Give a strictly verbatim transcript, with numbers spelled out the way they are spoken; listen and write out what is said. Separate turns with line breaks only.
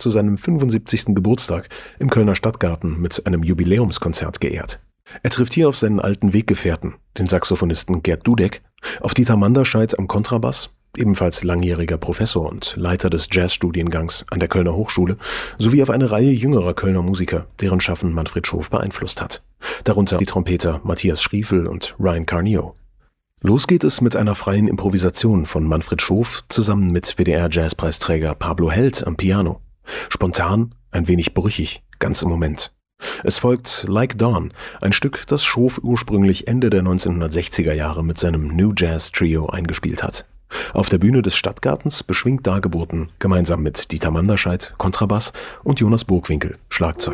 zu seinem fünfundsiebzigsten Geburtstag im Kölner Stadtgarten mit einem Jubiläumskonzert geehrt. Er trifft hier auf seinen alten Weggefährten, den Saxophonisten Gerd Dudek, auf Dieter Manderscheid am Kontrabass, ebenfalls langjähriger Professor und Leiter des Jazzstudiengangs an der Kölner Hochschule, sowie auf eine Reihe jüngerer Kölner Musiker, deren Schaffen Manfred Schof beeinflusst hat. Darunter die Trompeter Matthias Schriefel und Ryan Carnio. Los geht es mit einer freien Improvisation von Manfred Schof zusammen mit W D R-Jazzpreisträger Pablo Held am Piano. Spontan, ein wenig brüchig, ganz im Moment. Es folgt Like Dawn, ein Stück, das Schof ursprünglich Ende der neunzehnhundertsechziger Jahre mit seinem New Jazz Trio eingespielt hat. Auf der Bühne des Stadtgartens beschwingt Dargeboten gemeinsam mit Dieter Manderscheid, Kontrabass und Jonas Burgwinkel, Schlagzeug.